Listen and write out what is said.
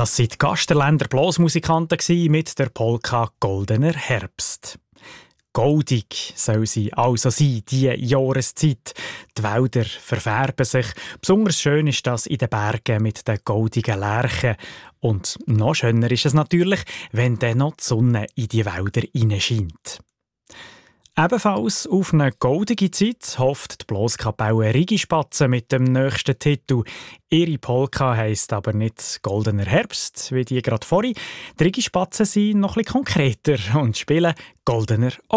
Das waren die Gasterländer Blasmusikanten mit der Polka «Goldener Herbst». Goldig soll sie also sein, diese Jahreszeit. Die Wälder verfärben sich. Besonders schön ist das in den Bergen mit den goldigen Lärchen. Und noch schöner ist es natürlich, wenn dann noch die Sonne in die Wälder hineinscheint. Ebenfalls auf eine goldige Zeit hofft die Blaskapelle Rigispatzen mit dem nächsten Titel. Ihre Polka heisst aber nicht «Goldener Herbst», wie die gerade vorhin. Die Rigispatzen sind noch etwas konkreter und spielen «Goldener